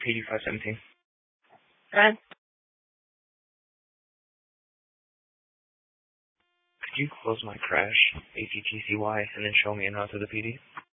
PD 517. And Could you close my crash, ATTCY, and then show me in out to the PD?